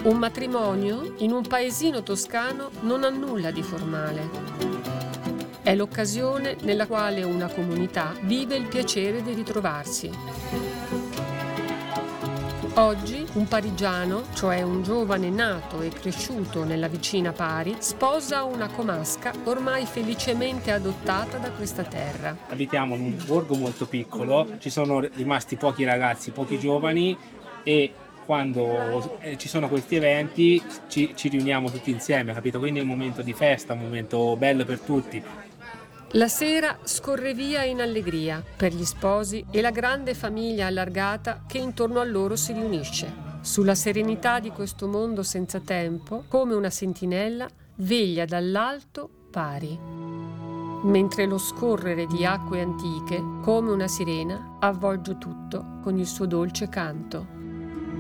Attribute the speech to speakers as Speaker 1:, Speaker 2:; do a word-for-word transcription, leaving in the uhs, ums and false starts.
Speaker 1: Un matrimonio in un paesino toscano non ha nulla di formale. È l'occasione nella quale una comunità vive il piacere di ritrovarsi. Oggi un parigiano, cioè un giovane nato e cresciuto nella vicina Pari, sposa una comasca ormai felicemente adottata da questa terra.
Speaker 2: Abitiamo in un borgo molto piccolo, ci sono rimasti pochi ragazzi, pochi giovani e quando eh, ci sono questi eventi ci, ci riuniamo tutti insieme, capito? Quindi è un momento di festa, un momento bello per tutti.
Speaker 1: La sera scorre via in allegria per gli sposi e la grande famiglia allargata che intorno a loro si riunisce. Sulla serenità di questo mondo senza tempo, come una sentinella, veglia dall'alto Pari. Mentre lo scorrere di acque antiche, come una sirena, avvolge tutto con il suo dolce canto.